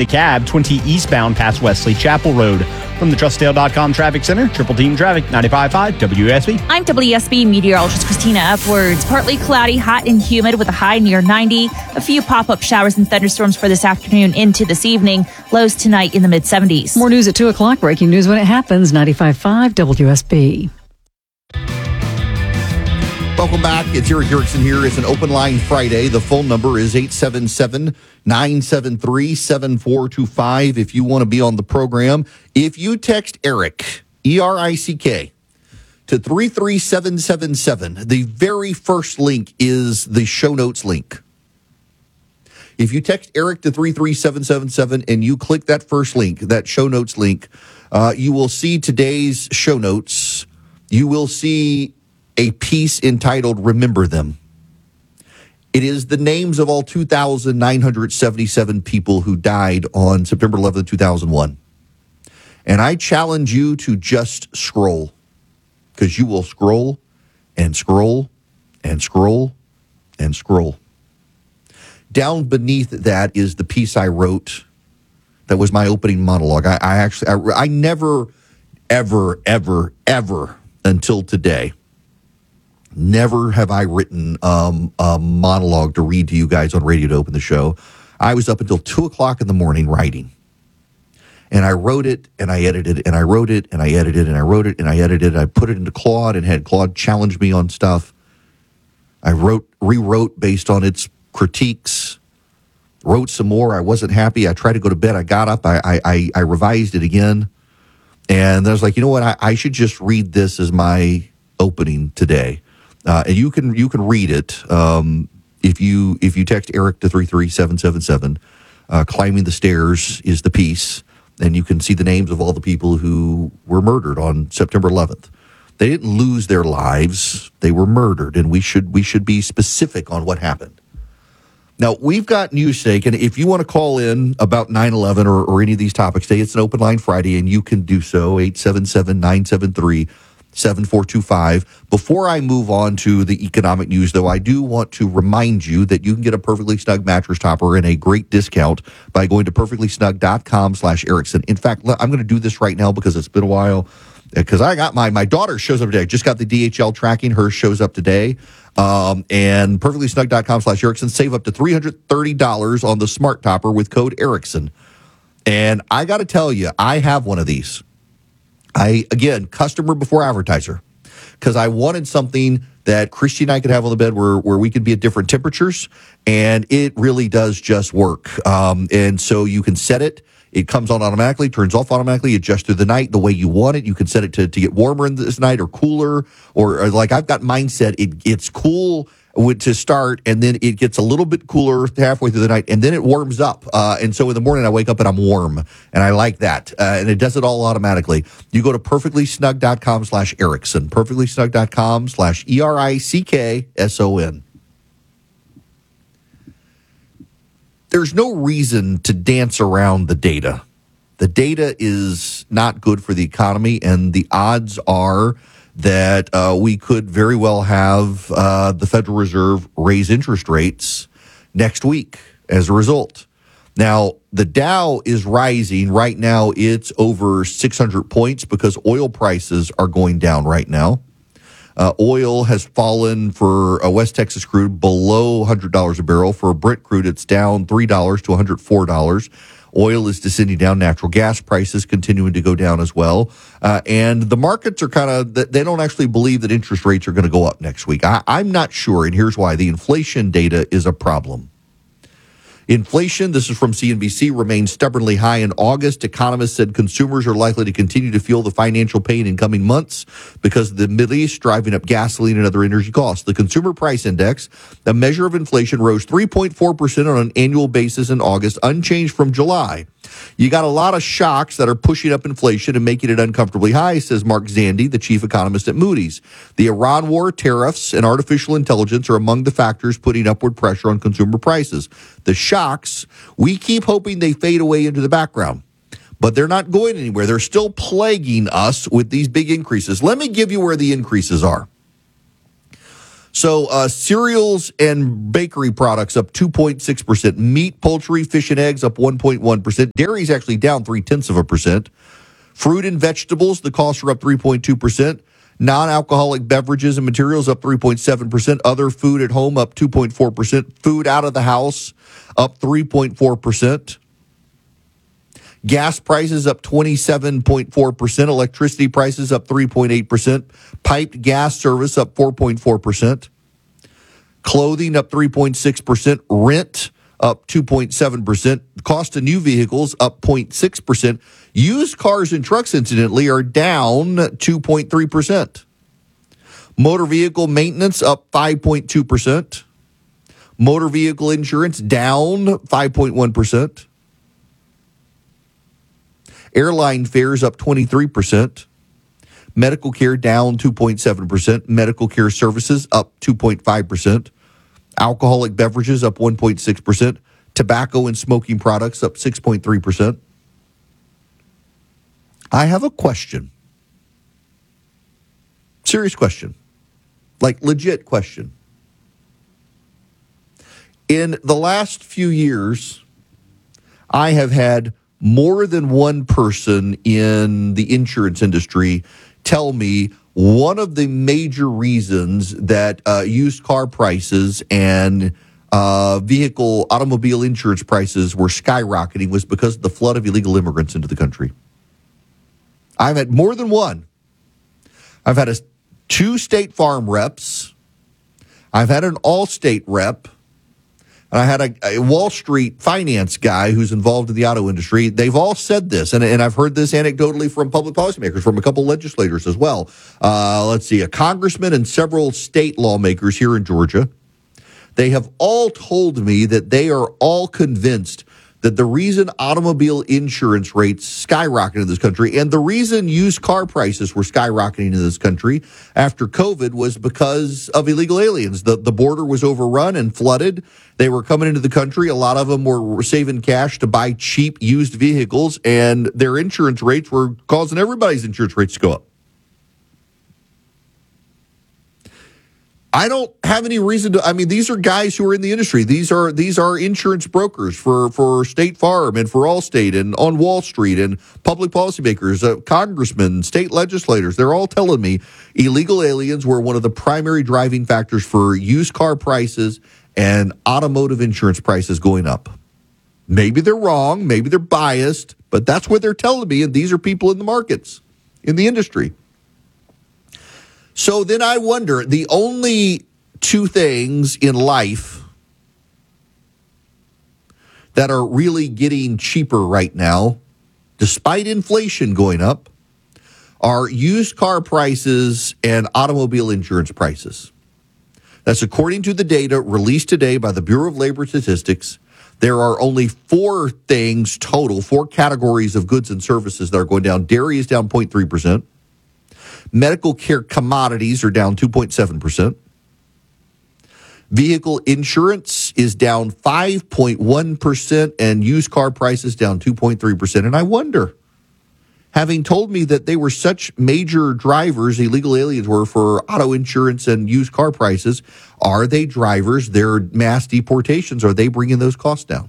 cab 20 eastbound past Wesley Chapel Road. From the TrustDale.com Traffic Center, Triple Team Traffic, 95.5 WSB. I'm WSB meteorologist Christina Upwards. Partly cloudy, hot and humid with a high near 90. A few pop-up showers and thunderstorms for this afternoon into this evening. Lows tonight in the mid-70s. More news at 2 o'clock. Breaking news when it happens. 95.5 WSB. Welcome back. It's Eric Erickson here. It's an open line Friday. The phone number is 877-973-7425 if you want to be on the program. If you text Eric, E-R-I-C-K, to 33777, the very first link is the show notes link. If you text Eric to 33777 and you click that first link, that show notes link, you will see today's show notes. You will see a piece entitled Remember Them. It is the names of all 2,977 people who died on September 11th, 2001. And I challenge you to just scroll, because you will scroll and scroll and scroll and scroll. Down beneath that is the piece I wrote that was my opening monologue. I never, ever, ever, ever until today, never have I written a monologue to read to you guys on radio to open the show. I was up until 2 o'clock in the morning writing. And I wrote it, and I edited it, and I wrote it, and I edited it, and I wrote it, and I edited it. I put it into Claude and had Claude challenge me on stuff. I rewrote based on its critiques, wrote some more. I wasn't happy. I tried to go to bed. I got up. I revised it again. And I was like, you know what? I should just read this as my opening today. And you can read it if you text Eric to 33777. Climbing the Stairs is the piece, and you can see the names of all the people who were murdered on September 11th. They didn't lose their lives; they were murdered, and we should be specific on what happened. Now, we've got news stake, and if you want to call in about 9/11 or any of these topics today, it's an open line Friday, and you can do so, 877-973-7425. Before I move on to the economic news, though, I do want to remind you that you can get a Perfectly Snug mattress topper and a great discount by going to perfectlysnug.com/Erickson. In fact, I'm going to do this right now because it's been a while, because I got my daughter shows up today. I just got the DHL tracking. Hers shows up today. And perfectlysnug.com/Erickson. Save up to $330 on the smart topper with code Erickson. And I got to tell you, I have one of these. Again, customer before advertiser, because I wanted something that Christy and I could have on the bed where we could be at different temperatures, and it really does just work. And so you can set it. It comes on automatically, turns off automatically, adjusts through the night the way you want it. You can set it to get warmer in this night or cooler, or like I've got mine set. It's cool to start, and then it gets a little bit cooler halfway through the night, and then it warms up. And so in the morning I wake up and I'm warm, and I like that. And it does it all automatically. You go to perfectlysnug.com/Erickson, perfectlysnug.com/ERICKSON. There's no reason to dance around the data. The data is not good for the economy, and the odds are that we could very well have the Federal Reserve raise interest rates next week as a result. Now, the Dow is rising. Right now, it's over 600 points because oil prices are going down right now. Oil has fallen for a West Texas crude below $100 a barrel. For a Brent crude, it's down $3 to $104. Oil is descending down. Natural gas prices continuing to go down as well. And the markets are they don't actually believe that interest rates are going to go up next week. I'm not sure, and here's why. The inflation data is a problem. Inflation, this is from CNBC, remains stubbornly high in August. Economists said consumers are likely to continue to feel the financial pain in coming months because of the Middle East driving up gasoline and other energy costs. The Consumer Price Index, a measure of inflation, rose 3.4% on an annual basis in August, unchanged from July. You got a lot of shocks that are pushing up inflation and making it uncomfortably high, says Mark Zandi, the chief economist at Moody's. The Iran war, tariffs, and artificial intelligence are among the factors putting upward pressure on consumer prices. The shocks, we keep hoping they fade away into the background, but they're not going anywhere. They're still plaguing us with these big increases. Let me give you where the increases are. So cereals and bakery products up 2.6%. Meat, poultry, fish, and eggs up 1.1%. Dairy is actually down 0.3%. Fruit and vegetables, the costs are up 3.2%. Non-alcoholic beverages and materials up 3.7%. Other food at home up 2.4%. Food out of the house up 3.4%. Gas prices up 27.4%. Electricity prices up 3.8%. Piped gas service up 4.4%. Clothing up 3.6%. Rent up 2.7%. Cost of new vehicles up 0.6%. Used cars and trucks, incidentally, are down 2.3%. Motor vehicle maintenance up 5.2%. Motor vehicle insurance down 5.1%. Airline fares up 23%. Medical care down 2.7%. Medical care services up 2.5%. Alcoholic beverages up 1.6%. Tobacco and smoking products up 6.3%. I have a question. Serious question. Like legit question. In the last few years, I have had more than one person in the insurance industry tell me one of the major reasons that used car prices and automobile insurance prices were skyrocketing was because of the flood of illegal immigrants into the country. I've had more than one. I've had two State Farm reps. I've had an Allstate rep. And I had a Wall Street finance guy who's involved in the auto industry. They've all said this, and I've heard this anecdotally from public policymakers, from a couple legislators as well. Let's see, a congressman and several state lawmakers here in Georgia. They have all told me that they are all convinced that the reason automobile insurance rates skyrocketed in this country and the reason used car prices were skyrocketing in this country after COVID was because of illegal aliens. The border was overrun and flooded. They were coming into the country. A lot of them were saving cash to buy cheap used vehicles, and their insurance rates were causing everybody's insurance rates to go up. I don't have any reason to. I mean, these are guys who are in the industry. These are insurance brokers for State Farm and for Allstate and on Wall Street and public policymakers, congressmen, state legislators. They're all telling me illegal aliens were one of the primary driving factors for used car prices and automotive insurance prices going up. Maybe they're wrong. Maybe they're biased, but that's what they're telling me. And these are people in the markets, in the industry. So then I wonder, the only two things in life that are really getting cheaper right now, despite inflation going up, are used car prices and automobile insurance prices. That's according to the data released today by the Bureau of Labor Statistics. There are only four things total, four categories of goods and services that are going down. Dairy is down 0.3%. Medical care commodities are down 2.7%. Vehicle insurance is down 5.1%, and used car prices down 2.3%. And I wonder, having told me that they were such major drivers, illegal aliens were, for auto insurance and used car prices, are they drivers? Their mass deportations, are they bringing those costs down?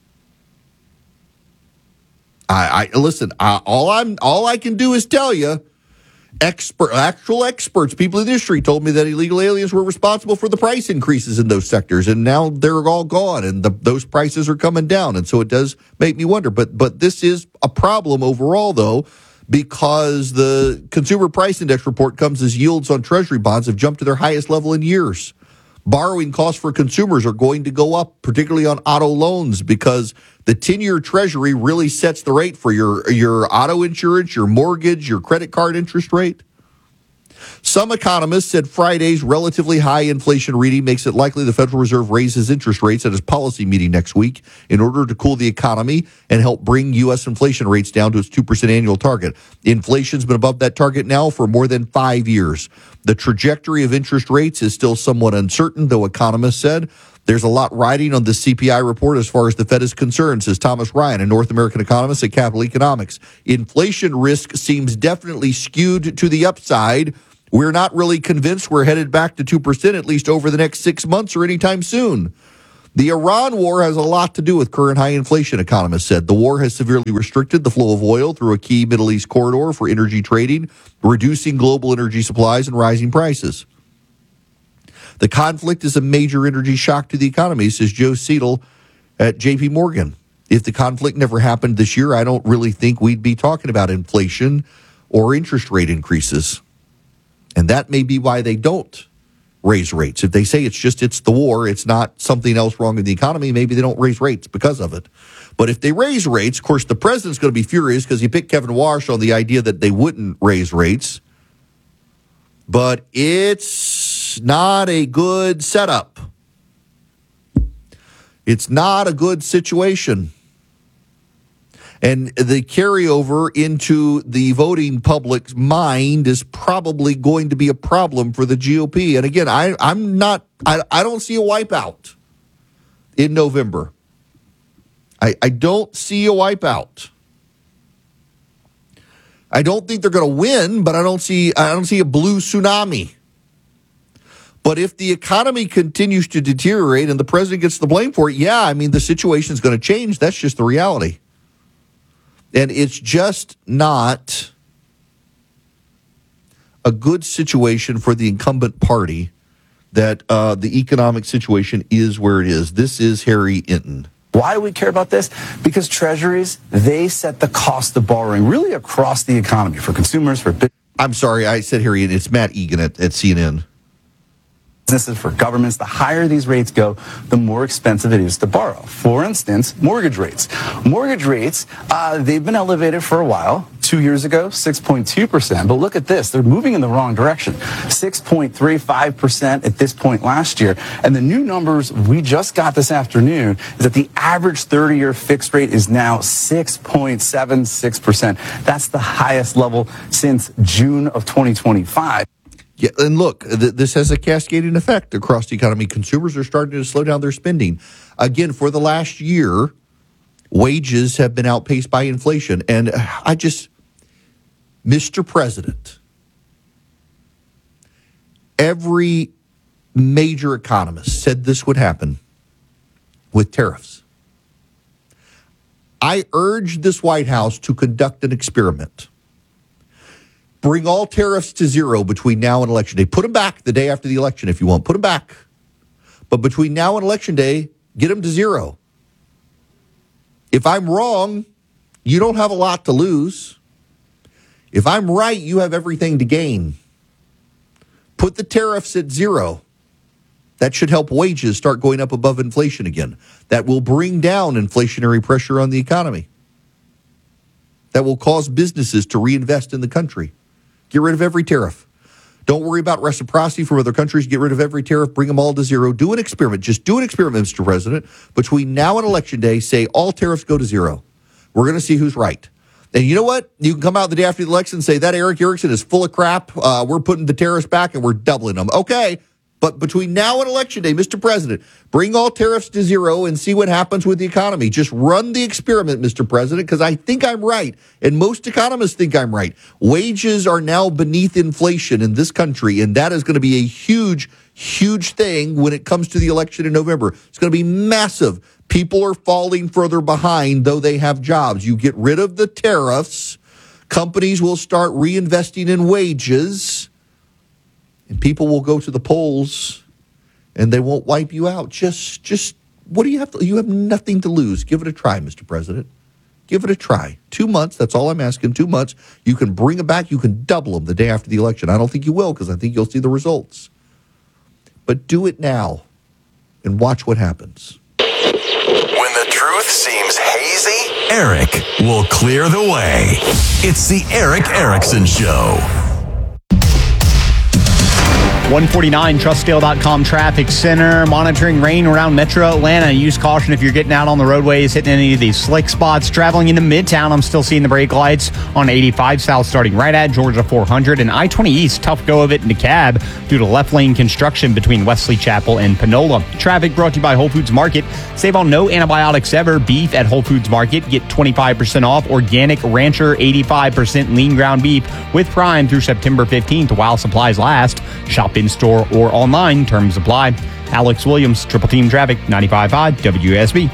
Listen. All I can do is tell you. Actual experts, people in the industry told me that illegal aliens were responsible for the price increases in those sectors, and now they're all gone, and those prices are coming down, and so it does make me wonder. But this is a problem overall, though, because the Consumer Price Index report comes as yields on Treasury bonds have jumped to their highest level in years. Borrowing costs for consumers are going to go up, particularly on auto loans, because the 10-year Treasury really sets the rate for your auto insurance, your mortgage, your credit card interest rate. Some economists said Friday's relatively high inflation reading makes it likely the Federal Reserve raises interest rates at its policy meeting next week in order to cool the economy and help bring U.S. inflation rates down to its 2% annual target. Inflation's been above that target now for more than 5 years. The trajectory of interest rates is still somewhat uncertain, though economists said there's a lot riding on the CPI report as far as the Fed is concerned, says Thomas Ryan, a North American economist at Capital Economics. Inflation risk seems definitely skewed to the upside, we're not really convinced we're headed back to 2%, at least over the next 6 months or anytime soon. The Iran war has a lot to do with current high inflation, economists said. The war has severely restricted the flow of oil through a key Middle East corridor for energy trading, reducing global energy supplies and rising prices. The conflict is a major energy shock to the economy, says Joe Seidel at J.P. Morgan. If the conflict never happened this year, I don't really think we'd be talking about inflation or interest rate increases. And that may be why they don't raise rates. If they say it's the war, it's not something else wrong in the economy, maybe they don't raise rates because of it. But if they raise rates, of course, the president's going to be furious because he picked Kevin Walsh on the idea that they wouldn't raise rates. But it's not a good setup. It's not a good situation. And the carryover into the voting public's mind is probably going to be a problem for the GOP. And again, I don't see a wipeout in November. I don't see a wipeout. I don't think they're going to win, but I don't see a blue tsunami. But if the economy continues to deteriorate and the president gets the blame for it, the situation is going to change. That's just the reality. And it's just not a good situation for the incumbent party that the economic situation is where it is. This is Harry Hinton. Why do we care about this? Because treasuries, they set the cost of borrowing really across the economy for consumers, for I'm sorry, I said Harry Hinton. It's Matt Egan at CNN. Businesses, for governments. The higher these rates go, the more expensive it is to borrow. For instance, mortgage rates. Mortgage rates, they've been elevated for a while. 2 years ago, 6.2%. But look at this. They're moving in the wrong direction. 6.35% at this point last year. And the new numbers we just got this afternoon is that the average 30-year fixed rate is now 6.76%. That's the highest level since June of 2025. Yeah, and look, this has a cascading effect across the economy. Consumers are starting to slow down their spending. Again, for the last year, wages have been outpaced by inflation. And Mr. President, every major economist said this would happen with tariffs. I urge this White House to conduct an experiment. Bring all tariffs to zero between now and Election Day. Put them back the day after the election if you want. Put them back. But between now and Election Day, get them to zero. If I'm wrong, you don't have a lot to lose. If I'm right, you have everything to gain. Put the tariffs at zero. That should help wages start going up above inflation again. That will bring down inflationary pressure on the economy. That will cause businesses to reinvest in the country. Get rid of every tariff. Don't worry about reciprocity from other countries. Get rid of every tariff. Bring them all to zero. Do an experiment. Just do an experiment, Mr. President. Between now and Election Day, say all tariffs go to zero. We're going to see who's right. And you know what? You can come out the day after the election and say, that Eric Erickson is full of crap. We're putting the tariffs back and we're doubling them. Okay. But between now and Election Day, Mr. President, bring all tariffs to zero and see what happens with the economy. Just run the experiment, Mr. President, because I think I'm right. And most economists think I'm right. Wages are now beneath inflation in this country, and that is going to be a huge, huge thing when it comes to the election in November. It's going to be massive. People are falling further behind, though they have jobs. You get rid of the tariffs, companies will start reinvesting in wages, and people will go to the polls, and they won't wipe you out. Just what do you have to? You have nothing to lose. Give it a try, Mr. President. Give it a try. 2 months. That's all I'm asking. 2 months. You can bring them back. You can double them the day after the election. I don't think you will because I think you'll see the results. But do it now, and watch what happens. When the truth seems hazy, Eric will clear the way. It's the Eric Erickson Show. 149 Trustdale.com traffic center. Monitoring rain around Metro Atlanta. Use caution if you're getting out on the roadways, hitting any of these slick spots. Traveling into Midtown, I'm still seeing the brake lights on 85 South starting right at Georgia 400. And I-20 East, tough go of it in DeKalb due to left lane construction between Wesley Chapel and Panola. Traffic brought to you by Whole Foods Market. Save on no antibiotics ever. Beef at Whole Foods Market. Get 25% off organic Rancher 85% lean ground beef with Prime through September 15th while supplies last. Shop in-store or online. Terms apply. Alex Williams, Triple Team Traffic, 95.5 WSB.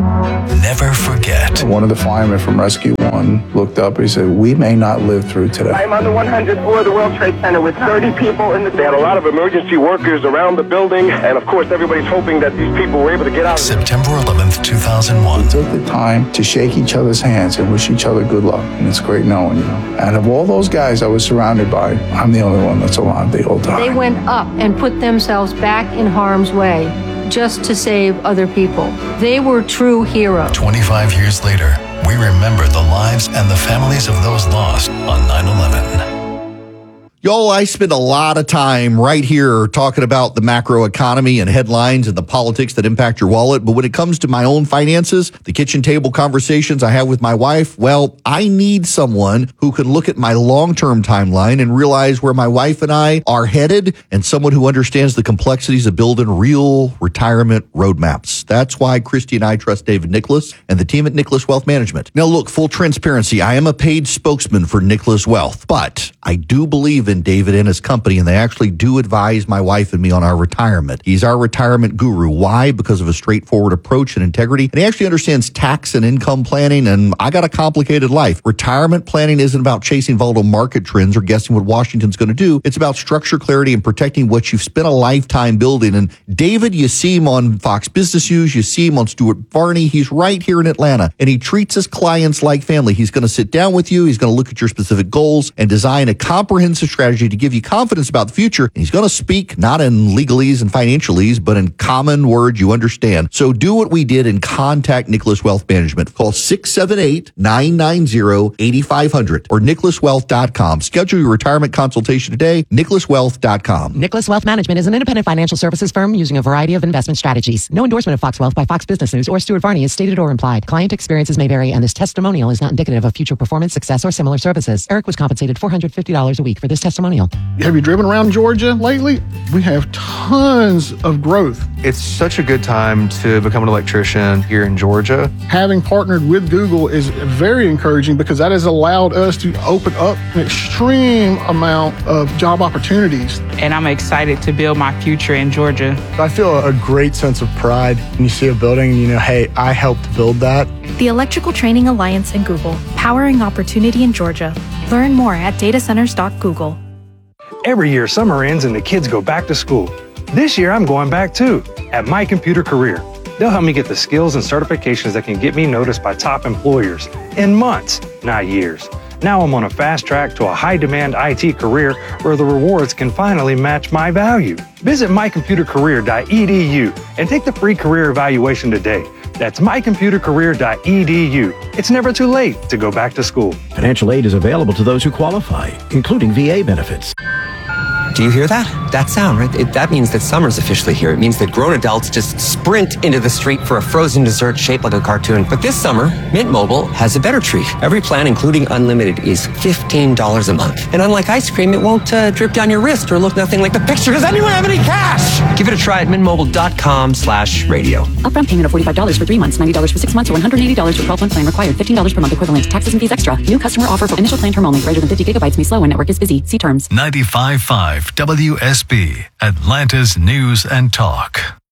Never forget. One of the firemen from Rescue 1 looked up and he said, "We may not live through today." I'm on the 100th floor of the World Trade Center with 30 people in the... They had a lot of emergency workers around the building, and of course everybody's hoping that these people were able to get out. September 11th, 2001. We took the time to shake each other's hands and wish each other good luck, and it's great knowing, And of all those guys I was surrounded by, I'm the only one that's alive the whole time. They went up and put themselves back in harm's way just to save other people. They were true heroes. 25 years later, we remember the lives and the families of those lost on 9/11. Y'all, I spend a lot of time right here talking about the macro economy and headlines and the politics that impact your wallet. But when it comes to my own finances, the kitchen table conversations I have with my wife, well, I need someone who can look at my long-term timeline and realize where my wife and I are headed, and someone who understands the complexities of building real retirement roadmaps. That's why Christy and I trust David Nicholas and the team at Nicholas Wealth Management. Now, look, full transparency, I am a paid spokesman for Nicholas Wealth, but I do believe in David and his company, and they actually do advise my wife and me on our retirement. He's our retirement guru. Why? Because of a straightforward approach and integrity. And he actually understands tax and income planning, and I got a complicated life. Retirement planning isn't about chasing volatile market trends or guessing what Washington's going to do. It's about structure, clarity, and protecting what you've spent a lifetime building. And David, you see him on Fox Business News, you see him on Stuart Varney. He's right here in Atlanta, and he treats his clients like family. He's going to sit down with you. He's going to look at your specific goals and design a comprehensive strategy to give you confidence about the future. And he's going to speak not in legalese and financialese, but in common words you understand. So do what we did and contact Nicholas Wealth Management. Call 678-990-8500 or nicholaswealth.com. Schedule your retirement consultation today. nicholaswealth.com. Nicholas Wealth Management is an independent financial services firm using a variety of investment strategies. No endorsement of Fox Wealth by Fox Business News or Stuart Varney is stated or implied. Client experiences may vary, and this testimonial is not indicative of future performance, success, or similar services. Eric was compensated $450 a week for this testimonial. Have you driven around Georgia lately? We have tons of growth. It's such a good time to become an electrician here in Georgia. Having partnered with Google is very encouraging because that has allowed us to open up an extreme amount of job opportunities. And I'm excited to build my future in Georgia. I feel a great sense of pride when you see a building and you know, hey, I helped build that. The Electrical Training Alliance and Google, powering opportunity in Georgia. Learn more at datacenters.google. Every year, summer ends and the kids go back to school. This year, I'm going back too, at My Computer Career. They'll help me get the skills and certifications that can get me noticed by top employers in months, not years. Now I'm on a fast track to a high-demand IT career where the rewards can finally match my value. Visit mycomputercareer.edu and take the free career evaluation today. That's mycomputercareer.edu. It's never too late to go back to school. Financial aid is available to those who qualify, including VA benefits. Do you hear that? That sound, right? That means that summer's officially here. It means that grown adults just sprint into the street for a frozen dessert shaped like a cartoon. But this summer, Mint Mobile has a better treat. Every plan, including unlimited, is $15 a month. And unlike ice cream, it won't drip down your wrist or look nothing like the picture. Does anyone have any cash? Give it a try at mintmobile.com/radio. Upfront payment of $45 for 3 months, $90 for 6 months, or $180 for 12-month plan required. $15 per month equivalent. Taxes and fees extra. New customer offer for initial plan term only. Greater than 50 gigabytes may slow when network is busy. See terms. 95.5 WSB, Atlanta's News and Talk.